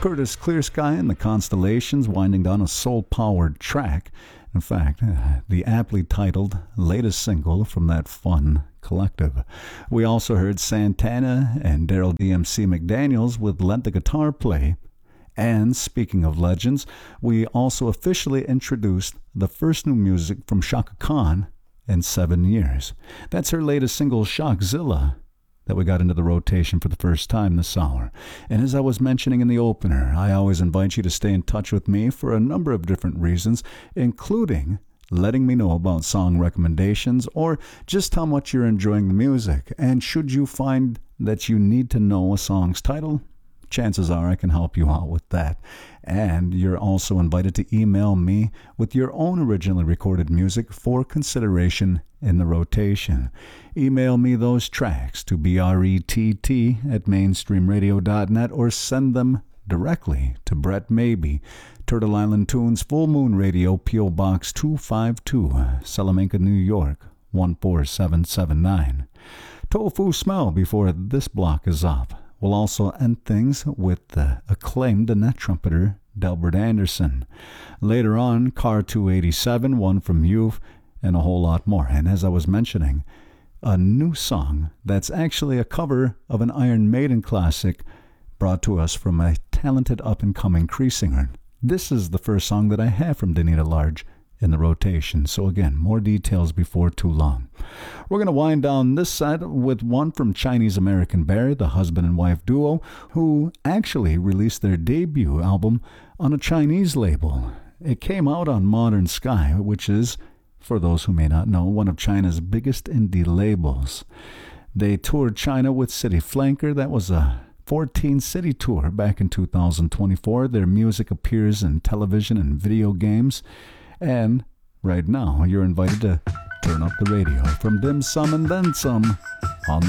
Curtis Clear Sky and the Constellations winding down a soul-powered track. In fact, the aptly titled latest single from that fun collective. We also heard Santana and Daryl DMC McDaniels with Let the Guitar Play. And speaking of legends, we also officially introduced the first new music from Chaka Khan in 7 years. That's her latest single, Shockzilla, that we got into the rotation for the first time this hour. And as I was mentioning in the opener, I always invite you to stay in touch with me for a number of different reasons, including letting me know about song recommendations or just how much you're enjoying the music. And should you find that you need to know a song's title, chances are I can help you out with that. And you're also invited to email me with your own originally recorded music for consideration in the rotation. Email me those tracks to brett@mainstreamradio.net or send them directly to Brett Maybe, Turtle Island Tunes, Full Moon Radio, P.O. Box 252, Salamanca, New York, 14779. Tofu Smell before this block is up. We'll also end things with the acclaimed net trumpeter Delbert Anderson. Later on, Car 287, One from Youth, and a whole lot more. And as I was mentioning, a new song that's actually a cover of an Iron Maiden classic brought to us from a talented up-and-coming Cree singer. This is the first song that I have from Danita Large in the rotation. So again, more details before too long. We're going to wind down this set with one from Chinese American Bear, the husband and wife duo, who actually released their debut album on a Chinese label. It came out on Modern Sky, which is, for those who may not know, one of China's biggest indie labels. They toured China with City Flanker. That was a 14-city tour back in 2024. Their music appears in television and video games. And right now, you're invited to turn up the radio. From Dim Sum and Then Some,